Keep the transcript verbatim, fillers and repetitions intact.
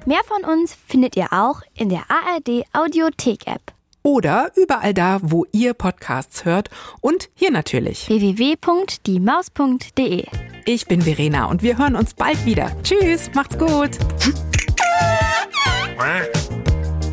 Mehr von uns findet ihr auch in der A R D Audiothek-App. Oder überall da, wo ihr Podcasts hört. Und hier natürlich w w w punkt die maus punkt d e. Ich bin Verena und wir hören uns bald wieder. Tschüss, macht's gut.